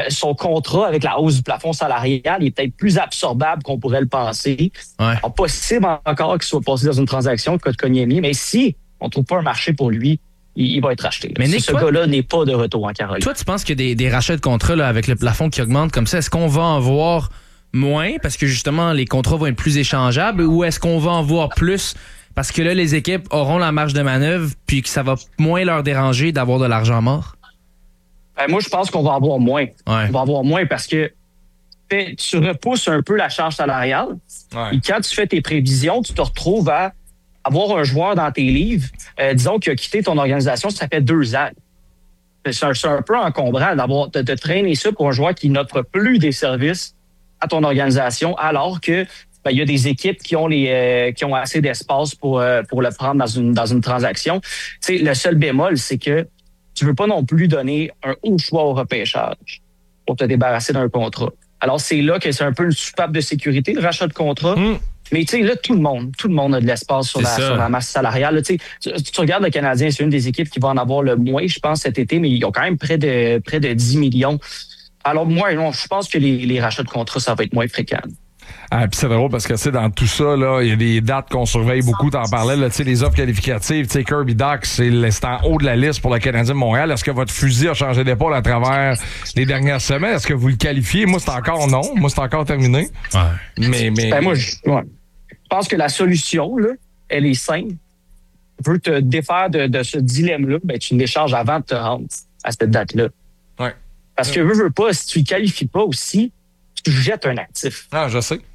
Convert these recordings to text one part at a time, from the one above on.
son contrat avec la hausse du plafond salarial est peut-être plus absorbable qu'on pourrait le penser. Ouais. Alors, possible encore qu'il soit passé dans une transaction de Kotkaniemi, mais si on trouve pas un marché pour lui, il va être racheté. Mais Nick, ce gars-là n'est pas de retour en Caroline. Toi, tu penses qu'il y a des rachats de contrats là, avec le plafond qui augmente comme ça? Est-ce qu'on va en voir moins parce que justement les contrats vont être plus échangeables ou est-ce qu'on va en voir plus parce que là, les équipes auront la marge de manœuvre puis que ça va moins leur déranger d'avoir de l'argent mort? Moi, je pense qu'on va en voir moins. Ouais. On va en voir moins parce que tu repousses un peu la charge salariale. Ouais. Et quand tu fais tes prévisions, tu te retrouves à avoir un joueur dans tes livres, disons, qui a quitté ton organisation, ça fait 2 ans. C'est un peu encombrant de traîner ça pour un joueur qui n'offre plus des services à ton organisation, alors que il y a des équipes qui ont assez d'espace pour le prendre dans une transaction. Tu sais, le seul bémol, c'est que tu veux pas non plus donner un haut choix au repêchage pour te débarrasser d'un contrat. Alors, c'est là que c'est un peu une soupape de sécurité, le rachat de contrat. Mais tu sais, là, tout le monde a de l'espace sur la masse salariale. Là, tu regardes le Canadien, c'est une des équipes qui va en avoir le moins, je pense, cet été, mais ils ont quand même près de 10 millions. Alors, moi, je pense que les rachats de contrats, ça va être moins fréquent. Ah, puis c'est drôle parce que dans tout ça, là, il y a des dates qu'on surveille beaucoup. T'en parlais, là, les offres qualificatives. Kirby Dach, c'est en haut de la liste pour le Canadien de Montréal. Est-ce que votre fusil a changé d'épaule à travers les dernières semaines? Est-ce que vous le qualifiez? Moi, c'est encore non. Moi, c'est encore terminé. Ouais. Mais... Moi, je pense que la solution, là, elle est simple. Tu veux te défaire de ce dilemme-là, tu le décharges avant de te rendre à cette date-là. Ouais. Parce que veux pas, si tu le qualifies pas aussi, tu jettes un actif. Ah, je sais.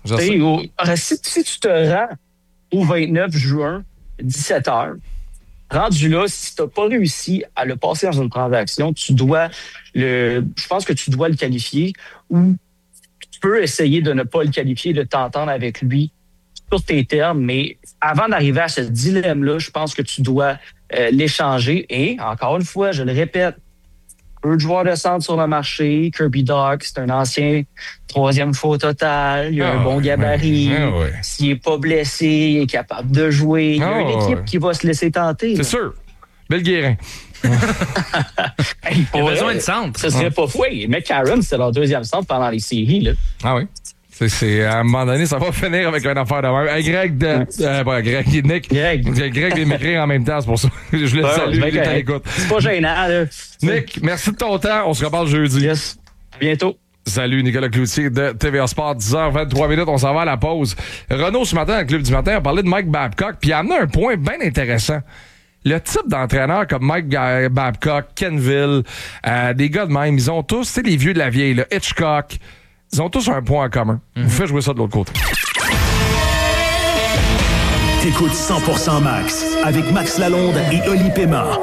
Si tu te rends au 29 juin, 17h, rendu là, si tu n'as pas réussi à le passer dans une transaction, je pense que tu dois le qualifier ou tu peux essayer de ne pas le qualifier, de t'entendre avec lui sur tes termes, mais avant d'arriver à ce dilemme-là, je pense que tu dois l'échanger. Et, encore une fois, je le répète, peu de joueurs de centre sur le marché. Kirby Dach, c'est un ancien 3e choix au total. Il a un bon gabarit. S'il n'est pas blessé, il est capable de jouer. Il y a une équipe qui va se laisser tenter. C'est sûr. Belle Guérin. Il a besoin de centre. Ce serait pas fou. McCarron, c'est leur 2e centre pendant les séries. Là. Ah oui? C'est à un moment donné, ça va finir avec une affaire de même. Hey, Greg vient m'écrire en même temps, c'est pour ça. Je le salue, il est à l'écoute. C'est pas gênant, là. Nick, merci de ton temps. On se reparle jeudi. Yes. À bientôt. Salut, Nicolas Cloutier de TVA Sport, 10h23. On s'en va à la pause. Renaud, ce matin, dans le Club du matin, a parlé de Mike Babcock, puis il a amené un point bien intéressant. Le type d'entraîneur comme Mike Babcock, Kenville, des gars de même, ils ont tous, tu sais, les vieux de la vieille, là, Hitchcock, ils ont tous un point en commun. Vous faites jouer ça de l'autre côté. T'écoutes 100% Max avec Max Lalonde et Oli Pema.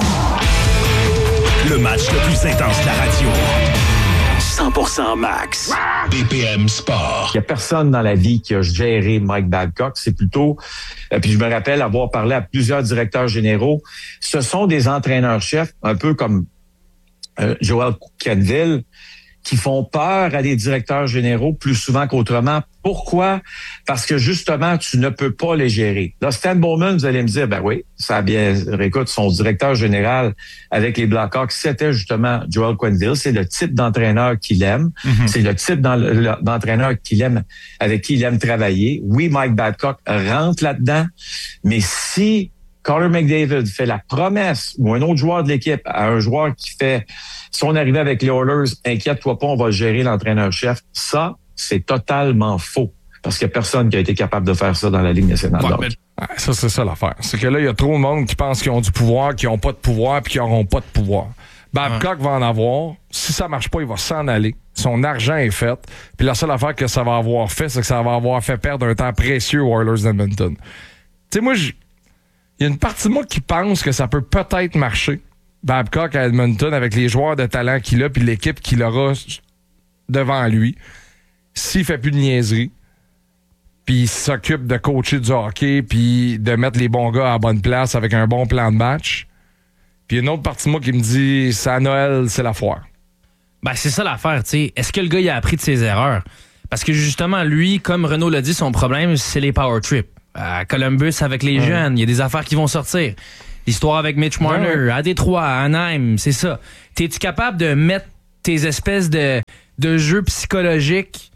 Le match le plus intense de la radio. 100% Max. BPM Sport. Il n'y a personne dans la vie qui a géré Mike Babcock. C'est plutôt... puis je me rappelle avoir parlé à plusieurs directeurs généraux. Ce sont des entraîneurs-chefs, un peu comme Joel Kenville, qui font peur à des directeurs généraux plus souvent qu'autrement. Pourquoi? Parce que justement, tu ne peux pas les gérer. Là, Stan Bowman, vous allez me dire, ben oui, ça a bien... Écoute, son directeur général avec les Blackhawks, c'était justement Joel Quenneville. C'est le type d'entraîneur qu'il aime. Mm-hmm. C'est le type d'entraîneur qu'il aime, avec qui il aime travailler. Oui, Mike Babcock rentre là-dedans, mais si Connor McDavid fait la promesse ou un autre joueur de l'équipe à un joueur qui fait... Si on arrivait avec les Oilers, inquiète-toi pas, on va gérer l'entraîneur-chef. Ça, c'est totalement faux. Parce qu'il n'y a personne qui a été capable de faire ça dans la Ligue nationale. Ça, c'est ça l'affaire. C'est que là, il y a trop de monde qui pense qu'ils ont du pouvoir, qui n'ont pas de pouvoir, puis qui n'auront pas de pouvoir. Babcock va en avoir. Si ça marche pas, il va s'en aller. Son argent est fait. Puis la seule affaire que ça va avoir fait, c'est que ça va avoir fait perdre un temps précieux aux Oilers d'Edmonton. Tu sais, moi, il y a une partie de moi qui pense que ça peut peut-être marcher. Babcock à Edmonton avec les joueurs de talent qu'il a puis l'équipe qu'il aura devant lui. S'il fait plus de niaiserie, puis il s'occupe de coacher du hockey puis de mettre les bons gars à la bonne place avec un bon plan de match. Puis une autre partie de moi qui me dit c'est à Noël, c'est la foire. Ben c'est ça l'affaire, tu sais. Est-ce que le gars il a appris de ses erreurs? Parce que justement, lui, comme Renaud l'a dit, son problème, c'est les power trips. À Columbus avec les jeunes, il y a des affaires qui vont sortir. L'histoire avec Mitch Marner, à Détroit, à Anaheim, c'est ça. T'es-tu capable de mettre tes espèces de jeux psychologiques,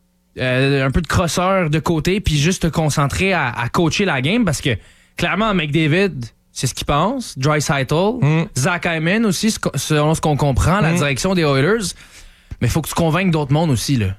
un peu de crosseur de côté, puis juste te concentrer à coacher la game, parce que clairement, McDavid, c'est ce qu'il pense. Draisaitl, Zach Hyman aussi, selon ce qu'on comprend, la direction des Oilers. Mais il faut que tu convainques d'autres mondes aussi, là.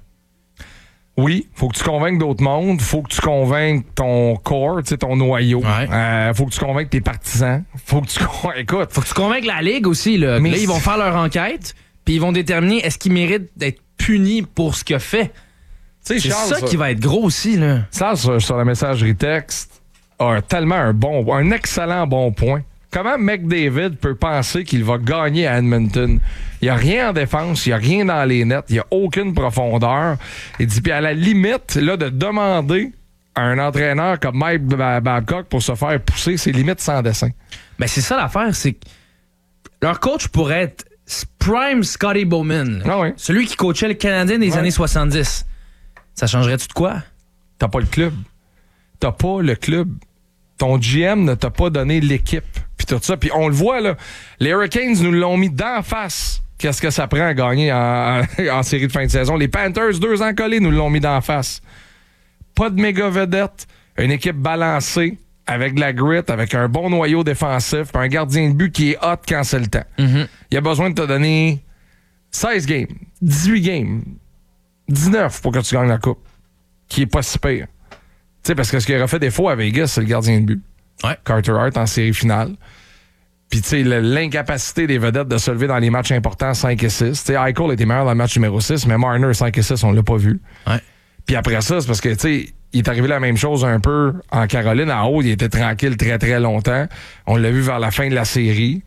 Oui, faut que tu convainques d'autres mondes, faut que tu convainques ton core, ton noyau. Ouais. Faut que tu convainques tes partisans. Faut que tu écoute. Faut que tu convainques la Ligue aussi, là. Mais là, ils vont faire leur enquête, puis ils vont déterminer est-ce qu'il mérite d'être puni pour ce qu'il a fait. C'est Charles, ça qui va être gros aussi, là. Ça, sur la messagerie texte, a tellement un excellent bon point. Comment McDavid peut penser qu'il va gagner à Edmonton? Il n'y a rien en défense, il n'y a rien dans les nets, il n'y a aucune profondeur. Il dit, puis à la limite, là, de demander à un entraîneur comme Mike Babcock pour se faire pousser, c'est limite sans dessin. Ben, c'est ça l'affaire, c'est que leur coach pourrait être prime Scotty Bowman. Ah oui. Celui qui coachait le Canadien des années 70. Ça changerait-tu de quoi? T'as pas le club. T'as pas le club. Ton GM ne t'a pas donné l'équipe. Puis tout ça. Puis on le voit, là. Les Hurricanes nous l'ont mis d'en face. Qu'est-ce que ça prend à gagner en série de fin de saison? Les Panthers, 2 ans collés, nous l'ont mis d'en face. Pas de méga vedette. Une équipe balancée, avec de la grit, avec un bon noyau défensif, puis un gardien de but qui est hot quand c'est le temps. Il a besoin de te donner 16 games, 18 games, 19 pour que tu gagnes la coupe. Qui est pas si pire. Tu sais, parce que ce qui aurait fait défaut à Vegas, c'est le gardien de but. Ouais. Carter Hart en série finale. Puis, tu sais, l'incapacité des vedettes de se lever dans les matchs importants 5 et 6. Tu sais, Eichel était meilleur dans le match numéro 6, mais Marner 5 et 6, on l'a pas vu. Ouais. Puis après ça, c'est parce que, tu sais, il est arrivé la même chose un peu en Caroline. En haut, il était tranquille très, très longtemps. On l'a vu vers la fin de la série.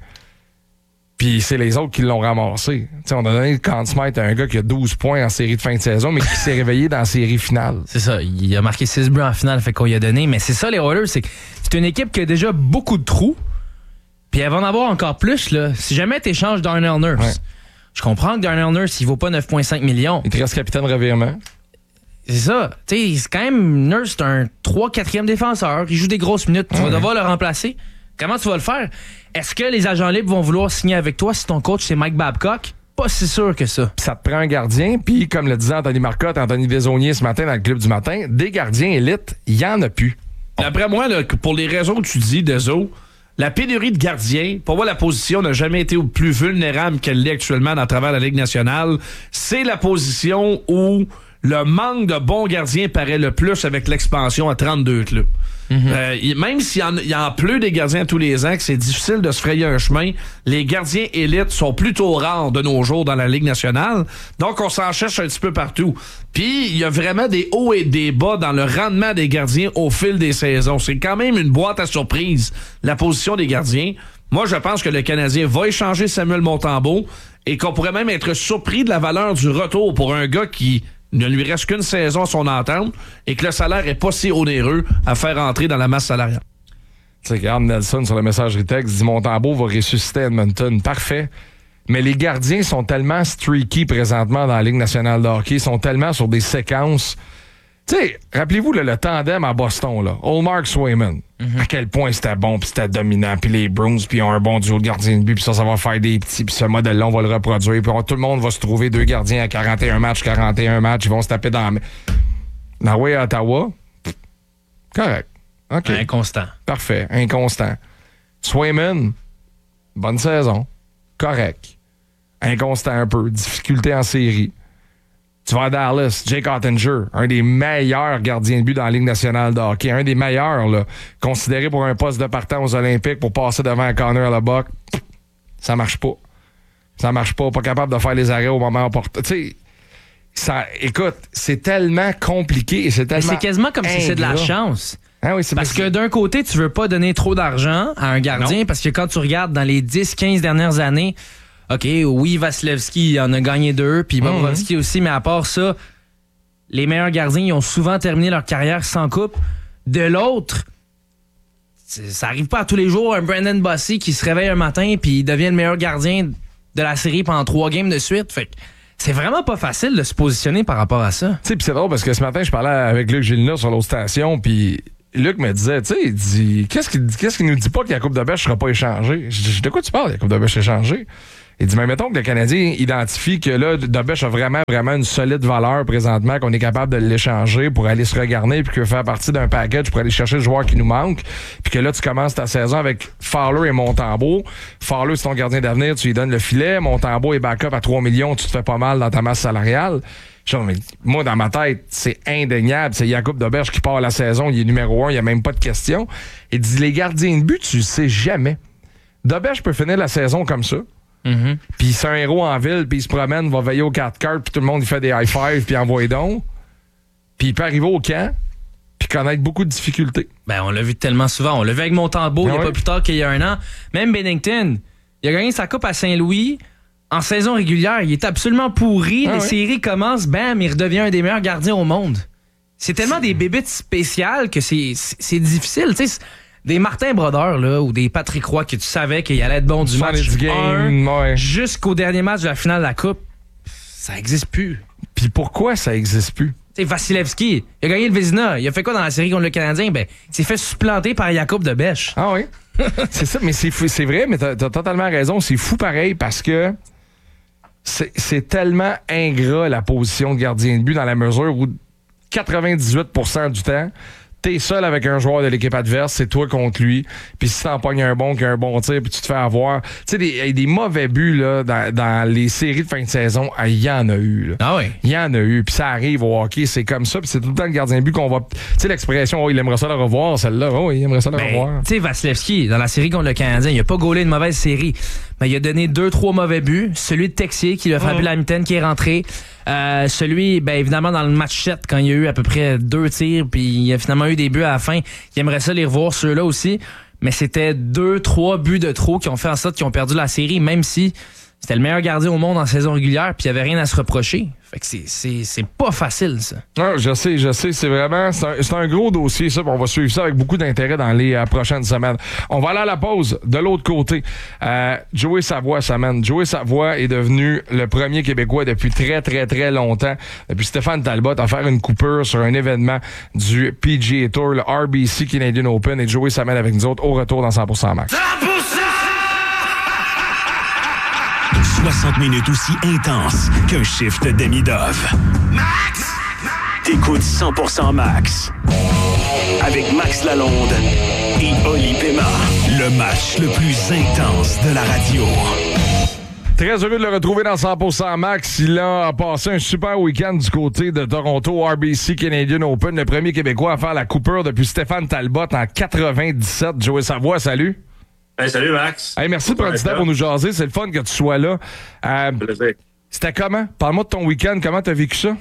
Puis c'est les autres qui l'ont ramassé. T'sais, on a donné le Conn Smythe à un gars qui a 12 points en série de fin de saison, mais qui s'est réveillé dans la série finale. C'est ça. Il a marqué 6 buts en finale, fait qu'on y a donné. Mais c'est ça, les Oilers, c'est une équipe qui a déjà beaucoup de trous. Puis elle va en avoir encore plus, là. Si jamais tu échanges Darnell Nurse, je comprends que Darnell Nurse, il vaut pas 9,5 millions. Il te reste capitaine revirement. C'est ça. Tu sais, c'est quand même Nurse, c'est un 3-4e défenseur. Il joue des grosses minutes. Tu vas devoir le remplacer. Comment tu vas le faire? Est-ce que les agents libres vont vouloir signer avec toi si ton coach, c'est Mike Babcock? Pas si sûr que ça. Pis ça te prend un gardien, puis comme le disait Anthony Marcotte, Anthony Desaulniers ce matin dans le club du matin, des gardiens élites, il y en a plus. D'après moi, là, pour les raisons que tu dis, Deso, la pénurie de gardiens, pour moi, la position n'a jamais été plus vulnérable qu'elle l'est actuellement à travers la Ligue nationale. C'est la position où le manque de bons gardiens paraît le plus avec l'expansion à 32 clubs. Même s'il y en pleut des gardiens tous les ans, que c'est difficile de se frayer un chemin, les gardiens élites sont plutôt rares de nos jours dans la Ligue nationale. Donc, on s'en cherche un petit peu partout. Puis, il y a vraiment des hauts et des bas dans le rendement des gardiens au fil des saisons. C'est quand même une boîte à surprise, la position des gardiens. Moi, je pense que le Canadien va échanger Samuel Montembeault et qu'on pourrait même être surpris de la valeur du retour pour un gars qui ne lui reste qu'une saison à son entente et que le salaire est pas si onéreux à faire entrer dans la masse salariale. Tu sais, regarde Nelson sur le messagerie texte, dit Montembeault va ressusciter Edmonton. Parfait. Mais les gardiens sont tellement streaky présentement dans la Ligue nationale de hockey, sont tellement sur des séquences. Tu sais, rappelez-vous le tandem à Boston, là, Ullmark Swayman. À quel point c'était bon, puis c'était dominant, puis les Bruins, puis ils ont un bon duo de gardiens de but, puis ça va faire des petits, puis ce modèle-là, on va le reproduire, puis tout le monde va se trouver 2 gardiens à 41 matchs, ils vont se taper dans la way à Ottawa. Correct. OK. Inconstant. Parfait. Inconstant. Swayman, bonne saison. Correct. Inconstant un peu. Difficulté en série. Tu vas à Dallas, Jake Ottinger, un des meilleurs gardiens de but dans la Ligue nationale de hockey, un des meilleurs, là, considéré pour un poste de partant aux Olympiques pour passer devant Connor Lebock. Ça marche pas. Ça marche pas. Pas capable de faire les arrêts au moment opportun. Tu sais, écoute, c'est tellement compliqué et c'est tellement. Mais c'est quasiment comme si c'est de la chance. Ah oui, c'est parce que d'un côté, tu veux pas donner trop d'argent à un gardien parce que quand tu regardes dans les 10-15 dernières années, OK, oui, Vasilevski en a gagné 2, puis Bobrovski aussi, mais à part ça, les meilleurs gardiens, ils ont souvent terminé leur carrière sans coupe. De l'autre, ça arrive pas à tous les jours, un Brandon Bossy qui se réveille un matin puis il devient le meilleur gardien de la série pendant 3 games de suite. Fait que c'est vraiment pas facile de se positionner par rapport à ça. Tu sais, puis c'est drôle parce que ce matin, je parlais avec Luc Gélina sur l'autre station, puis Luc me disait, tu sais, il dit, qu'est-ce qu'il nous dit pas que la Coupe de Bêche sera pas échangée? Je dis, de quoi tu parles, la Coupe de Bêche échangée? Il dit, mais mettons que le Canadien identifie que là, Dobèche a vraiment une solide valeur présentement, qu'on est capable de l'échanger pour aller se regarder puis qu'il faire partie d'un package pour aller chercher le joueur qui nous manque. Puis que là, tu commences ta saison avec Fowler et Montembeault. Fowler, c'est ton gardien d'avenir, tu lui donnes le filet. Montembeault est backup à 3 millions, tu te fais pas mal dans ta masse salariale. Genre, mais moi, dans ma tête, c'est indéniable. C'est Jakub Dobèche qui part la saison, il est numéro 1, il n'y a même pas de question. Il dit, les gardiens de but, tu le sais jamais. Dobèche peut finir la saison comme ça. Mm-hmm. Puis c'est un héros en ville, puis il se promène, va veiller aux 4 cartes, puis tout le monde il fait des high-fives, puis envoie donc. Puis il peut arriver au camp, puis connaître beaucoup de difficultés. Ben, on l'a vu tellement souvent. On l'a vu avec Montembeault il n'y a pas plus tard qu'il y a un an. Même Binnington, il a gagné sa coupe à Saint-Louis en saison régulière. Il est absolument pourri. Les séries commencent, bam, il redevient un des meilleurs gardiens au monde. C'est tellement des bébites spéciales que c'est difficile, tu sais. Des Martin Brodeur, là, ou des Patrick Roy que tu savais qu'il allait être bon du match 1 jusqu'au dernier match de la finale de la Coupe, ça existe plus. Puis pourquoi ça existe plus? Tu sais, Vasilevski, il a gagné le Vézina. Il a fait quoi dans la série contre le Canadien? Ben, il s'est fait supplanter par Jakub Dobèche. Ah oui? C'est ça, mais c'est vrai, mais t'as totalement raison. C'est fou pareil parce que c'est tellement ingrat la position de gardien de but dans la mesure où 98% du temps, t'es seul avec un joueur de l'équipe adverse, c'est toi contre lui. Puis si t'en pognes un bon, qui a un bon tir, puis tu te fais avoir. Tu sais, des mauvais buts là, dans les séries de fin de saison, il y en a eu. Là. Ah oui? Il y en a eu. Puis ça arrive au hockey, c'est comme ça. Puis c'est tout le temps le gardien de but qu'on va. Tu sais, l'expression, il aimerait ça le revoir, celle-là. Oh, il aimerait ça le revoir. Tu sais, Vasilevski, dans la série contre le Canadien, il a pas gaulé une mauvaise série. Mais il a donné 2-3 mauvais buts. Celui de Texier qui lui a frappé la mitaine qui est rentré. Celui, ben évidemment, dans le match 7, quand il y a eu à peu près 2 tirs, puis il a finalement eu des buts à la fin, il aimerait ça les revoir, ceux-là aussi. Mais c'était 2-3 buts de trop qui ont fait en sorte qu'ils ont perdu la série, même si c'était le meilleur gardien au monde en saison régulière, puis il n'y avait rien à se reprocher. Fait que c'est pas facile, ça. Non, je sais. C'est vraiment... C'est un gros dossier, ça. On va suivre ça avec beaucoup d'intérêt dans les prochaines semaines. On va aller à la pause. De l'autre côté, Joey Savoie s'amène. Joey Savoie est devenu le premier Québécois depuis très, très, très longtemps, depuis Stéphane Talbot, à faire une coupure sur un événement du PGA Tour, le RBC Canadian Open. Et Joey s'amène avec nous autres au retour dans 100% Max. 60 minutes aussi intenses qu'un shift demi-dove. Max! T'écoutes 100% Max. Avec Max Lalonde et Oli Pema. Le match le plus intense de la radio. Très heureux de le retrouver dans 100% Max. Il a passé un super week-end du côté de Toronto, RBC Canadian Open. Le premier Québécois à faire la coupure depuis Stéphane Talbot en 97. Joey Savoie, salut. Hey, salut Max. Hey, merci de prendre du temps pour nous jaser. C'est le fun que tu sois là. C'était comment? Parle-moi de ton week-end. Comment t'as vécu ça?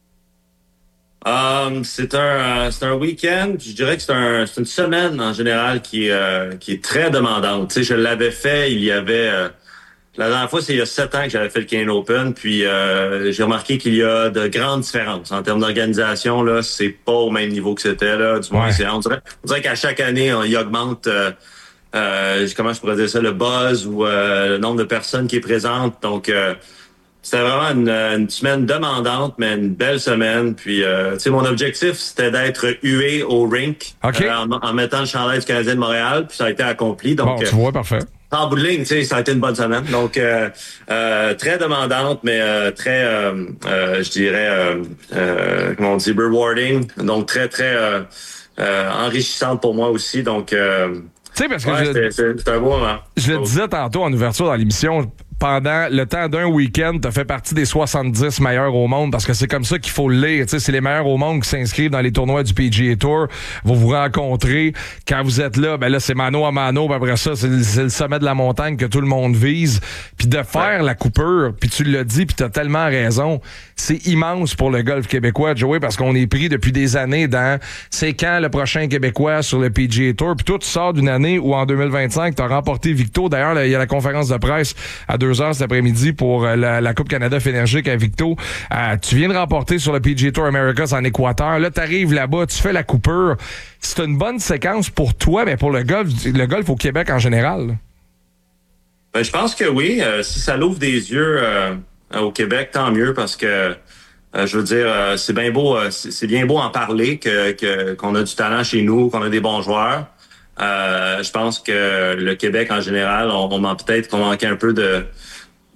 C'est un week-end. Je dirais que c'est une semaine en général qui est très demandante. Tu sais, je l'avais fait. Il y avait la dernière fois, c'est il y a 7 ans que j'avais fait le Canadian Open. Puis j'ai remarqué qu'il y a de grandes différences en termes d'organisation. Là, c'est pas au même niveau que c'était là. Du moins, on dirait qu'à chaque année, il augmente. Comment je pourrais dire ça, le buzz ou le nombre de personnes qui est présente. Donc, c'était vraiment une semaine demandante, mais une belle semaine. Puis, tu sais, mon objectif, c'était d'être hué au rink en mettant le chandail du Canadien de Montréal. Puis ça a été accompli. Donc, bon, tu vois, parfait. En bout de ligne, tu sais, ça a été une bonne semaine. Donc, très demandante, mais très, je dirais, comment on dit, rewarding. Donc, très, très enrichissante pour moi aussi. Donc, tu sais, parce que c'est un beau moment. Je le disais tantôt en ouverture dans l'émission, pendant le temps d'un week-end, t'as fait partie des 70 meilleurs au monde parce que c'est comme ça qu'il faut le lire. Tu sais, c'est les meilleurs au monde qui s'inscrivent dans les tournois du PGA Tour. Vous rencontrez. Quand vous êtes là, ben là, c'est mano à mano. Puis après ça, c'est le sommet de la montagne que tout le monde vise. Puis de faire la coupure, puis tu l'as dit, puis t'as tellement raison. C'est immense pour le golf québécois, Joey, parce qu'on est pris depuis des années dans c'est quand le prochain Québécois sur le PGA Tour. Puis toi, tu sors d'une année où en 2025, t'as remporté Victo. D'ailleurs, il y a la conférence de presse à 2h cet après-midi pour la Coupe Canada Fénergique à Victo. Tu viens de remporter sur le PGA Tour Americas en Équateur. Là, t'arrives là-bas, tu fais la coupure. C'est une bonne séquence pour toi, mais pour le golf au Québec en général. Ben, je pense que oui. Si ça l'ouvre des yeux au Québec, tant mieux, parce que je veux dire, c'est bien beau, c'est bien beau en parler qu'on a du talent chez nous, qu'on a des bons joueurs. Je pense que le Québec en général, on peut-être qu'on manquait un peu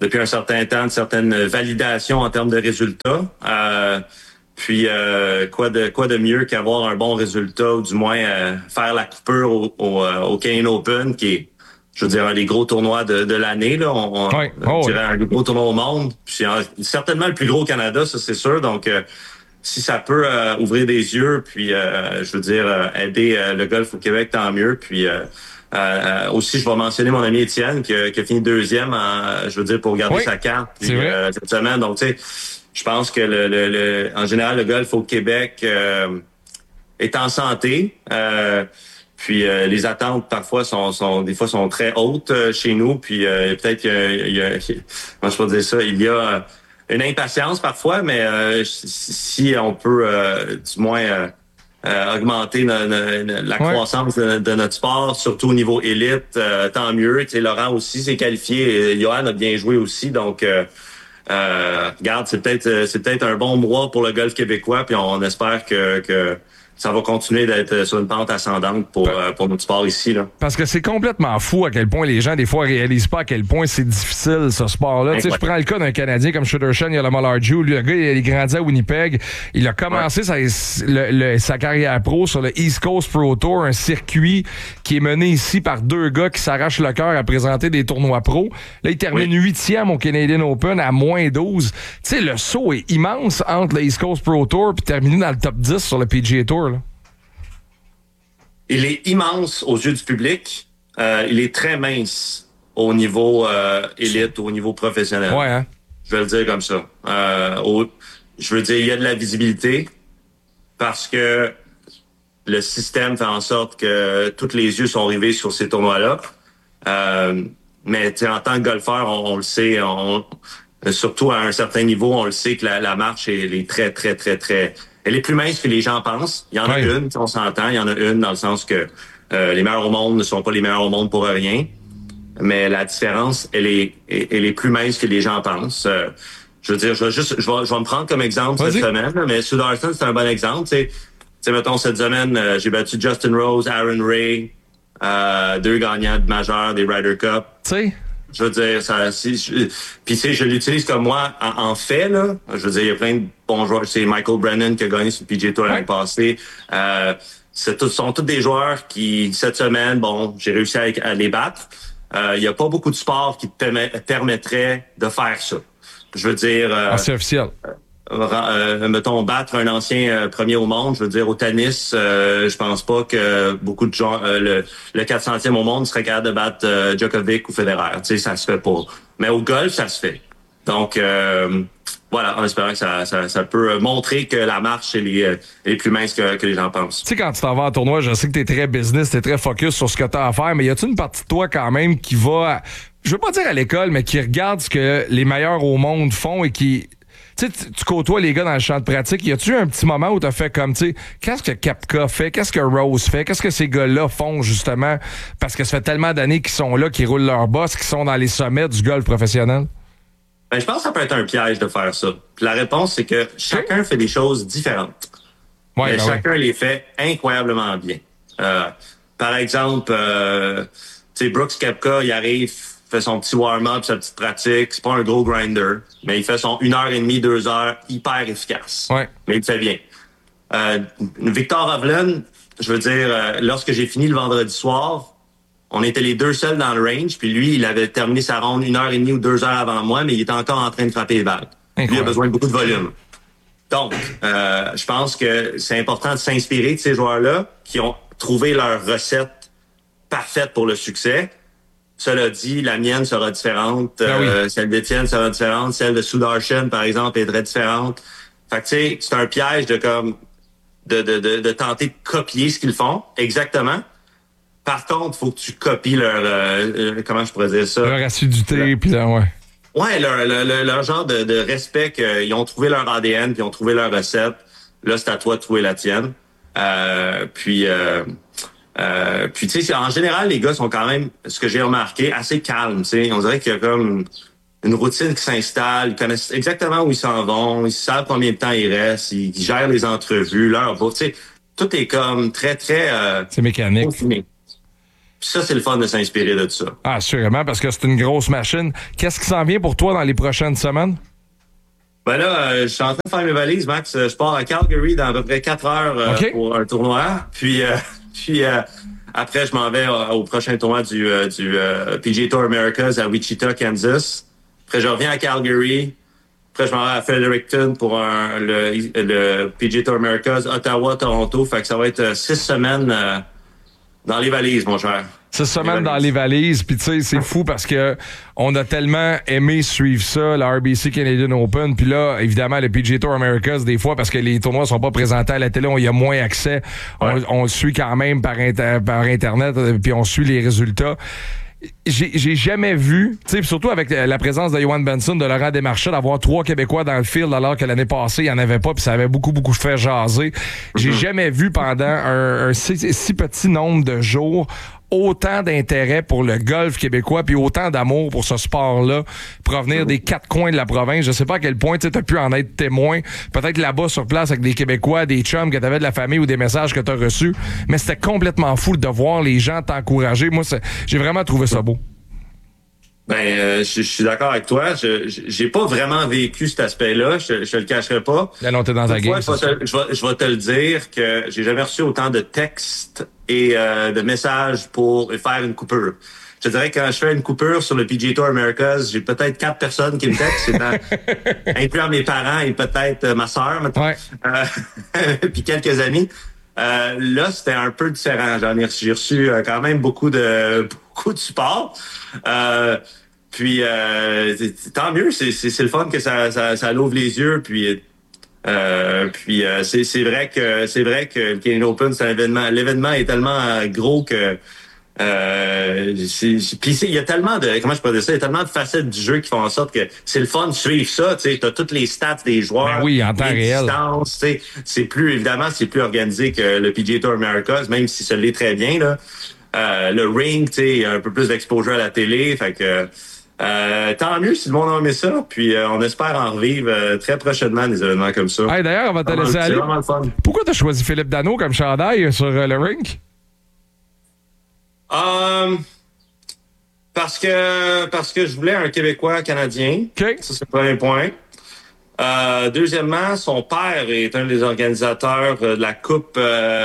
depuis un certain temps, de certaines validations en termes de résultats. Puis quoi de mieux qu'avoir un bon résultat, ou du moins faire la coupure au Canadian Open, qui est, je veux dire, un des gros tournois de l'année. Là. On dirait un des gros tournois au monde. Puis c'est certainement le plus gros au Canada, ça c'est sûr. Donc si ça peut ouvrir des yeux, puis je veux dire aider le golf au Québec, tant mieux. Puis aussi, je vais mentionner mon ami Étienne qui a fini deuxième, je veux dire, pour garder sa carte puis, cette semaine. Donc, tu sais, je pense que en général, le golf au Québec est en santé. Puis les attentes parfois sont très hautes chez nous. Puis peut-être comment je peux dire ça, il y a une impatience parfois, mais si on peut du moins augmenter la croissance de notre sport, surtout au niveau élite, tant mieux. Tu sais, Laurent aussi s'est qualifié, Johan a bien joué aussi, donc regarde, c'est peut-être un bon mois pour le golf québécois, puis on espère que ça va continuer d'être sur une pente ascendante pour notre sport ici. Là. Parce que c'est complètement fou à quel point les gens, des fois, réalisent pas à quel point c'est difficile, ce sport-là. Tu sais, je prends le cas d'un Canadien comme Sudarshan, il y a le Mallarju. Lui, le gars, il est grandi à Winnipeg. Il a commencé sa carrière pro sur le East Coast Pro Tour, un circuit qui est mené ici par deux gars qui s'arrachent le cœur à présenter des tournois pro. Là, il termine 8e au Canadian Open à moins 12. Tu sais, le saut est immense entre le East Coast Pro Tour puis terminer dans le top 10 sur le PGA Tour. Là. Il est immense aux yeux du public. Il est très mince au niveau élite, au niveau professionnel. Ouais, hein? Je vais le dire comme ça. Je veux dire, il y a de la visibilité parce que le système fait en sorte que tous les yeux sont rivés sur ces tournois-là. Mais en tant que golfeur, on le sait, surtout à un certain niveau, on le sait que la marche elle est très, très, très, très... Elle est plus mince que les gens pensent. Il y en a une, on s'entend. Il y en a une dans le sens que les meilleurs au monde ne sont pas les meilleurs au monde pour rien. Mais la différence, elle est plus mince que les gens pensent. Je veux dire, je vais me prendre comme exemple cette semaine. Mais Sudarshan, c'est un bon exemple. Tu sais, mettons, cette semaine, j'ai battu Justin Rose, Aaron Ray, deux gagnants de majeurs des Ryder Cup. Tu sais? Je veux dire, puis tu sais, je l'utilise comme moi en fait, là. Je veux dire, il y a plein de bons joueurs. C'est Michael Brennan qui a gagné sur le PGA Tour l'année passée. Sont tous des joueurs qui, cette semaine, j'ai réussi à les battre. Il y a pas beaucoup de sports qui te permettraient de faire ça. Je veux dire... c'est officiel. Mettons, battre un ancien premier au monde, je veux dire, au tennis, je pense pas que beaucoup de gens, le 400e au monde serait capable de battre Djokovic ou Federer. Tu sais, ça se fait pas. Mais au golf, ça se fait. Donc, voilà, en espérant que ça peut montrer que la marche est plus mince que les gens pensent. Tu sais, quand tu t'en vas en tournoi, je sais que t'es très business, t'es très focus sur ce que t'as à faire, mais y a-tu une partie de toi quand même qui va, je veux pas dire à l'école, mais qui regarde ce que les meilleurs au monde font et qui... Tu sais, tu côtoies les gars dans le champ de pratique. Y a-tu un petit moment où t'as fait comme, tu sais, qu'est-ce que Koepka fait? Qu'est-ce que Rose fait? Qu'est-ce que ces gars-là font, justement? Parce que ça fait tellement d'années qu'ils sont là, qu'ils roulent leur boss, qu'ils sont dans les sommets du golf professionnel. Ben, je pense que ça peut être un piège de faire ça. Puis la réponse, c'est que chacun fait des choses différentes. Mais chacun les fait incroyablement bien. Par exemple, tu sais, Brooks Koepka, il arrive... fait son petit warm-up, sa petite pratique. C'est pas un gros grinder, mais il fait son 1h30, 2 heures hyper efficace. Ouais. Mais il le fait bien. Victor Hovland, je veux dire, lorsque j'ai fini le vendredi soir, on était les deux seuls dans le range, puis lui, il avait terminé sa ronde 1h30 ou 2 heures avant moi, mais il était encore en train de frapper les balles. Lui, il a besoin de beaucoup de volume. Donc, je pense que c'est important de s'inspirer de ces joueurs-là qui ont trouvé leur recette parfaite pour le succès. Cela dit, la mienne sera différente. Celle d'Étienne sera différente. Celle de Sudarshan, par exemple, est très différente. Fait que, tu sais, c'est un piège de tenter de copier ce qu'ils font. Exactement. Par contre, il faut que tu copies leur... comment je pourrais dire ça? Leur assiduité, puis là, ouais. Ouais, leur genre de respect qu'ils ont trouvé leur ADN, puis ils ont trouvé leur recette. Là, c'est à toi de trouver la tienne. Puis tu sais, en général, les gars sont quand même, ce que j'ai remarqué, assez calmes. Tu sais, on dirait qu'il y a comme une routine qui s'installe. Ils connaissent exactement où ils s'en vont. Ils savent combien de temps ils restent. Ils gèrent les entrevues, leur bouffe. Tu sais, tout est comme très, très... c'est mécanique. Peaufiné. Puis ça, c'est le fun de s'inspirer de tout ça. Ah, assurément, parce que c'est une grosse machine. Qu'est-ce qui s'en vient pour toi dans les prochaines semaines? Ben là, je suis en train de faire mes valises, Max. Je pars à Calgary dans à peu près 4 heures pour un tournoi. Puis après, je m'en vais au prochain tournoi du PGA Tour Americas à Wichita, Kansas. Après, je reviens à Calgary. Après, je m'en vais à Fredericton pour le PGA Tour Americas, Ottawa, Toronto. Fait que ça va être 6 semaines dans les valises, mon cher. 6 semaines dans les valises, puis tu sais, c'est fou parce que on a tellement aimé suivre ça, la RBC Canadian Open, puis là, évidemment, le PGA Tour Americas, des fois, parce que les tournois sont pas présentés à la télé, il y a moins accès. Ouais. On le suit quand même par Internet, puis on suit les résultats. J'ai jamais vu, tu sais, surtout avec la présence de Yohan Benson, de Laurent Desmarchais, d'avoir 3 Québécois dans le field alors que l'année passée, il n'y en avait pas, puis ça avait beaucoup fait jaser. J'ai jamais vu pendant un si petit nombre de jours autant d'intérêt pour le golf québécois puis autant d'amour pour ce sport-là provenir des 4 coins de la province. Je sais pas à quel point tu as pu en être témoin. Peut-être là-bas sur place avec des Québécois, des chums que t'avais de la famille ou des messages que t'as reçus. Mais c'était complètement fou de voir les gens t'encourager. Moi, j'ai vraiment trouvé ça beau. Ben, je suis d'accord avec toi. J'ai pas vraiment vécu cet aspect-là. Je le cacherai pas. Là, non, t'es dans ta game. Je vais te le dire que j'ai jamais reçu autant de textes et de messages pour faire une coupure. Je te dirais que quand je fais une coupure sur le PGA Tour Americas, j'ai peut-être 4 personnes qui me textent, incluant mes parents et peut-être ma sœur, maintenant. Ouais. Puis quelques amis. Là, c'était un peu différent. J'ai reçu quand même beaucoup de support. Puis tant mieux, c'est le fun que ça l'ouvre les yeux. Puis c'est vrai que le Canadian Open, c'est un événement. L'événement est tellement gros que puis il y a tellement de, comment je peux dire ça, il y a tellement de facettes du jeu qui font en sorte que c'est le fun de suivre ça. Tu sais, t'as toutes les stats des joueurs, ben oui, en temps réel. Distances, tu sais, c'est plus organisé que le PGA Tour Americas, même si ça l'est très bien là. Le ring, tu sais, un peu plus d'exposure à la télé, fait que tant mieux si le monde a aimé ça, puis on espère en revivre très prochainement des événements comme ça. Hey, d'ailleurs, on va te laisser aller. C'est vraiment le fun. Pourquoi t'as choisi Philippe Danault comme chandail sur le ring? Parce que je voulais un Québécois canadien. Okay. Ça, c'est le premier point. Deuxièmement, son père est un des organisateurs de la Coupe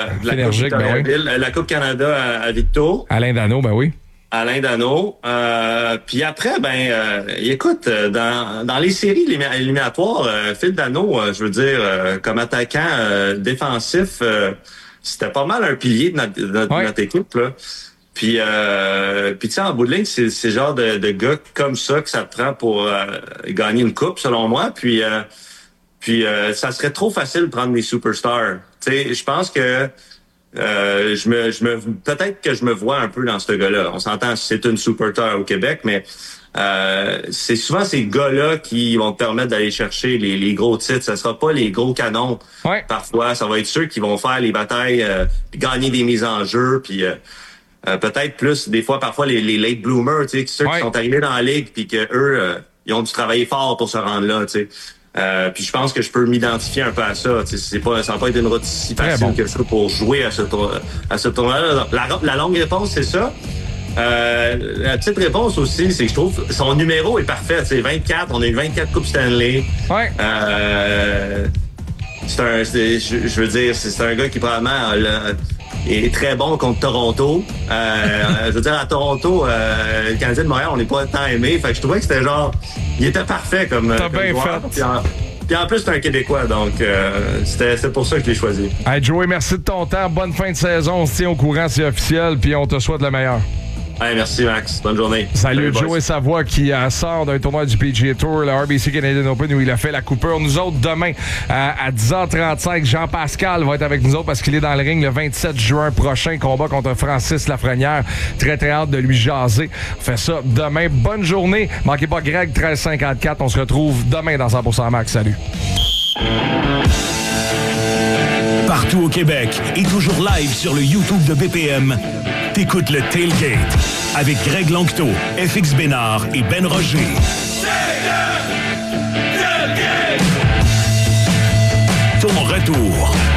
la Coupe Canada à Victo. Alain Danault, ben oui. Alain Danault. Puis après, écoute, dans les séries éliminatoires, Phil Danault, je veux dire, comme attaquant défensif, c'était pas mal un pilier de notre équipe, là. Puis tu sais, en bout de ligne, c'est le genre de gars comme ça que ça te prend pour gagner une coupe, selon moi. Puis ça serait trop facile de prendre des superstars. Tu sais, je pense que peut-être que je me vois un peu dans ce gars-là. On s'entend, c'est une superstar au Québec, mais c'est souvent ces gars-là qui vont te permettre d'aller chercher les gros titres. Ça sera pas les gros canons. Ouais. Parfois, ça va être ceux qui vont faire les batailles, puis gagner des mises en jeu, puis peut-être plus, des fois, parfois, les late bloomers, tu sais, ceux qui sont arrivés dans la ligue puis que eux, ils ont dû travailler fort pour se rendre là, tu sais. Puis je pense que je peux m'identifier un peu à ça. Tu sais, ça va pas être une route si facile que ça pour jouer à ce tournoi-là. La longue réponse, c'est ça. La petite réponse aussi, c'est que je trouve son numéro est parfait. C'est 24, on a eu 24 Coupes Stanley. Ouais. Je veux dire, c'est un gars qui probablement est très bon contre Toronto. Je veux dire, à Toronto, le Canadien de Montréal, on n'est pas tant aimé. Fait que je trouvais que c'était genre, il était parfait comme joueur. Puis en plus, c'est un Québécois, donc c'est pour ça que je l'ai choisi. Hey Joey, merci de ton temps. Bonne fin de saison. On se tient au courant, c'est officiel, puis on te souhaite le meilleur. Hey, merci Max. Bonne journée. Salut Joey Savoie qui sort d'un tournoi du PGA Tour, le RBC Canadian Open, où il a fait la coupure. Nous autres, demain, à 10h35, Jean-Pascal va être avec nous autres parce qu'il est dans le ring le 27 juin prochain. Combat contre Francis Lafrenière. Très, très hâte de lui jaser. On fait ça demain. Bonne journée. Manquez pas Greg, 1354. On se retrouve demain dans 100% Max. Salut. Partout au Québec et toujours live sur le YouTube de BPM, t'écoutes le Tailgate avec Greg Lanctot, FX Bénard et Ben Roger. Ton retour